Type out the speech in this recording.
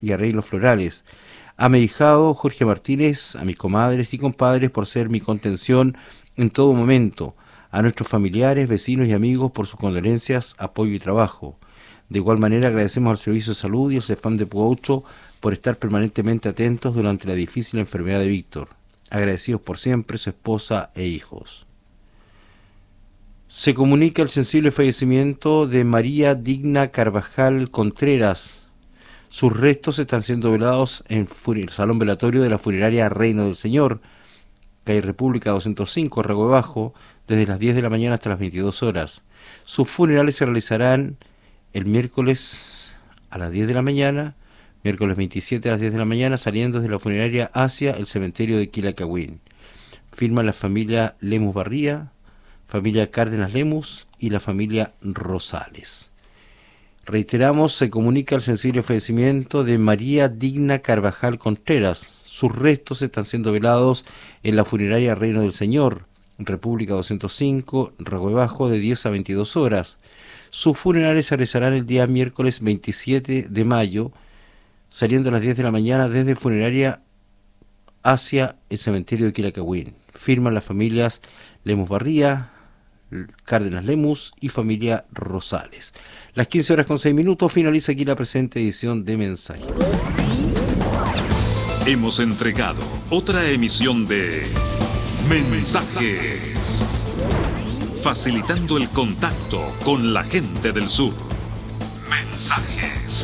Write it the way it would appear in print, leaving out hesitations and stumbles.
y arreglos florales. A mi ahijado Jorge Martínez, a mis comadres y compadres por ser mi contención en todo momento, a nuestros familiares, vecinos y amigos por sus condolencias, apoyo y trabajo. De igual manera agradecemos al Servicio de Salud y al CEFAM de Puaucho por estar permanentemente atentos durante la difícil enfermedad de Víctor. Agradecidos por siempre su esposa e hijos. Se comunica el sensible fallecimiento de María Digna Carvajal Contreras. Sus restos están siendo velados en el salón velatorio de la funeraria Reino del Señor, calle República 205, Ragüe Bajo, desde las 10 de la mañana hasta las 22 horas. Sus funerales se realizarán el miércoles a las 10 de la mañana, miércoles 27 a las 10 de la mañana, saliendo desde la funeraria hacia el cementerio de Quilacagüín. Firman la familia Lemus Barría, familia Cárdenas Lemus y la familia Rosales. Reiteramos, se comunica el sensible fallecimiento de María Digna Carvajal Contreras. Sus restos están siendo velados en la funeraria Reino del Señor, República 205, Ragüe Bajo, de 10 a 22 horas. Sus funerales se realizarán el día miércoles 27 de mayo, saliendo a las 10 de la mañana desde funeraria hacia el cementerio de Quilacagüín. Firman las familias Lemus Barría, Cárdenas Lemus y familia Rosales. Las 15 horas con 6 minutos finaliza aquí la presente edición de Mensajes. Hemos entregado otra emisión de Mensajes, facilitando el contacto con la gente del sur. Mensajes.